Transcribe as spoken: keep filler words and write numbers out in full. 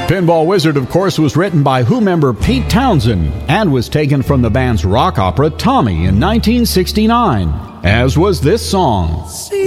Pinball Wizard, of course, was written by Who member Pete Townsend and was taken from the band's rock opera Tommy in nineteen sixty-nine, as was this song.